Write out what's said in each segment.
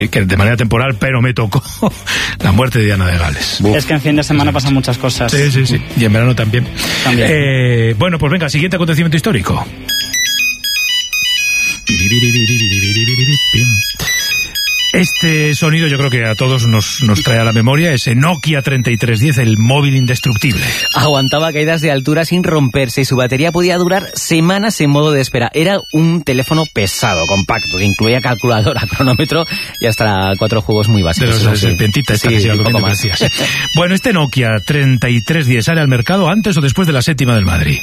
que de manera temporal, pero me tocó la muerte de Diana de Gales. Es que en fin de semana pasan muchas cosas. Sí. Y en verano también. Bueno, pues venga, siguiente acontecimiento histórico. Este sonido yo creo que a todos nos trae a la memoria ese Nokia 3310, el móvil indestructible. Aguantaba caídas de altura sin romperse y su batería podía durar semanas en modo de espera. Era un teléfono pesado, compacto, que incluía calculadora, cronómetro y hasta 4 juegos muy básicos. De los serpentitas, sí, que un poco más. Bueno, este Nokia 3310 sale al mercado antes o después de la 7ª del Madrid.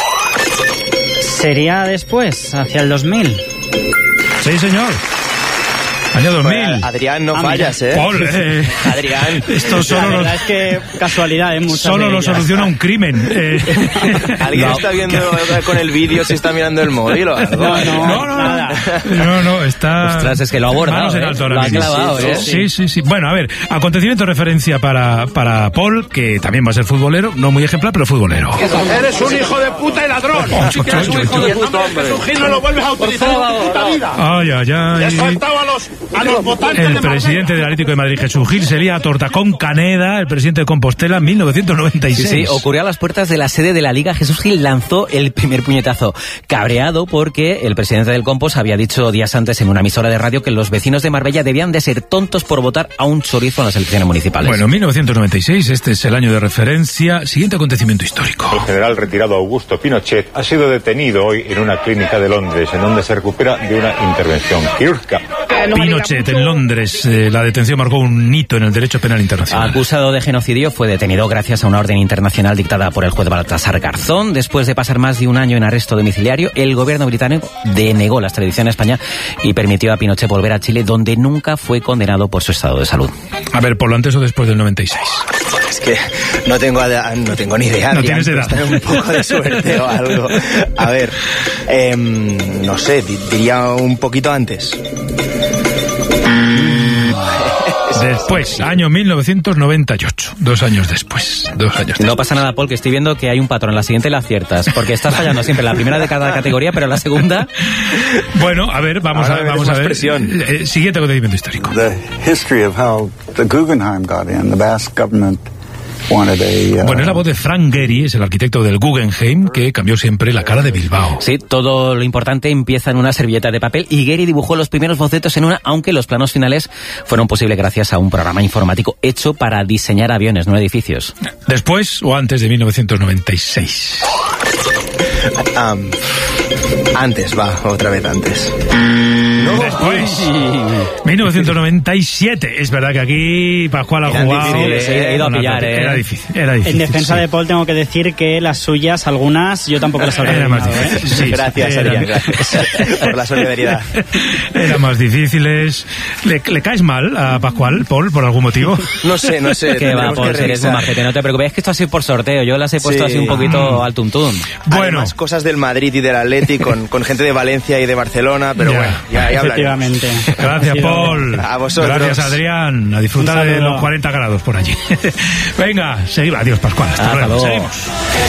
¿Sería después, hacia el 2000? Sí, señor. Año 2000. Pues, Adrián, no fallas, ¿eh? Paul, Adrián. Esto solo la verdad es que casualidad, ¿eh? Solo lo soluciona un crimen. ¿Alguien está viendo con el vídeo si está mirando el móvil o algo? No, está... Ostras, es que lo ha abordado, manos en alto ahora mismo. Lo ha clavado, Sí. Bueno, a ver, acontecimiento de referencia para Paul, que también va a ser futbolero, no muy ejemplar, pero futbolero. Eres un hijo de puta y ladrón. Sí que eres un hijo de puta, hombre. No lo vuelves a utilizar en tu puta vida. Ay. Le has faltado a los votantes. El presidente del Atlético de Madrid, Jesús Gil, se lía a tortacón Caneda, el presidente de Compostela, en 1996. Sí, ocurrió a las puertas de la sede de la Liga. Jesús Gil lanzó el primer puñetazo, cabreado porque el presidente del Compos había dicho días antes en una emisora de radio que los vecinos de Marbella debían de ser tontos por votar a un chorizo en las elecciones municipales. Bueno, 1996, este es el año de referencia. Siguiente acontecimiento histórico. El general retirado Augusto Pinochet ha sido detenido hoy en una clínica de Londres, en donde se recupera de una intervención quirúrgica. Pinochet en Londres, la detención marcó un hito en el derecho penal internacional. Acusado de genocidio, fue detenido gracias a una orden internacional dictada por el juez Baltasar Garzón. Después de pasar más de un año en arresto domiciliario, el gobierno británico denegó la extradición a España y permitió a Pinochet volver a Chile, donde nunca fue condenado por su estado de salud. A ver, ¿por lo antes o después del 96? Es que no tengo ni idea. No tienes edad. Un poco de suerte o algo. A ver, no sé, diría un poquito antes. Después, año 1998, 2 años después. No pasa nada, Paul, que estoy viendo que hay un patrón. La siguiente la aciertas, porque estás fallando siempre la primera de cada categoría, pero la segunda... Bueno, a ver, vamos a ver. Siguiente acontecimiento histórico. The history of how the Guggenheim got in, the Basque government. Bueno, es la voz de Frank Gehry, es el arquitecto del Guggenheim, que cambió siempre la cara de Bilbao. Sí, todo lo importante empieza en una servilleta de papel y Gehry dibujó los primeros bocetos en una, aunque los planos finales fueron posibles gracias a un programa informático hecho para diseñar aviones, no edificios. ¿Después o antes de 1996? Antes, otra vez antes. Después, 1997. Es verdad que aquí Pascual ha jugado. He ido a pillar, Era difícil. En defensa de Paul tengo que decir que las suyas, algunas, yo tampoco las habría más difíciles. Sí, gracias, Adrián, gracias por la solidaridad. Eran más difíciles. ¿Le caes mal a Pascual, Paul, por algún motivo? No sé. Que va, Paul, eres un majete, no te preocupes. Es que esto ha sido por sorteo. Yo las he puesto así un poquito al tuntún. Bueno, además, cosas del Madrid y del Atleti con gente de Valencia y de Barcelona, pero bueno, ya efectivamente. Gracias, Paul. A vosotros. Gracias, Adrián. A disfrutar de los 40 grados por allí. Venga, seguimos. Adiós, Pascual. Hasta luego. Seguimos.